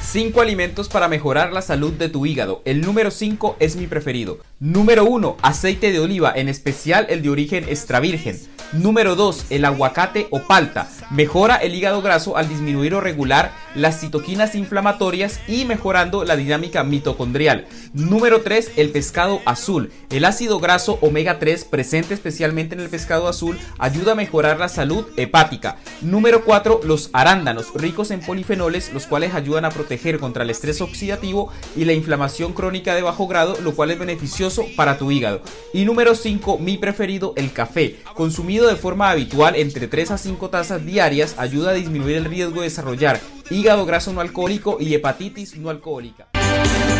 5 alimentos para mejorar la salud de tu hígado. El número 5 es mi preferido. Número 1, aceite de oliva, en especial el de origen extra virgen. Número 2, el aguacate o palta. Mejora el hígado graso al disminuir o regular las citoquinas inflamatorias y mejorando la dinámica mitocondrial. Número 3, el pescado azul. El ácido graso omega 3 presente especialmente en el pescado azul ayuda a mejorar la salud hepática. Número 4, los arándanos, ricos en polifenoles, los cuales ayudan a proteger contra el estrés oxidativo y la inflamación crónica de bajo grado, lo cual es beneficioso para tu hígado. Y número 5, mi preferido, el café. Consumido de forma habitual entre 3 a 5 tazas diarias ayuda a disminuir el riesgo de desarrollar hígado graso no alcohólico y hepatitis no alcohólica.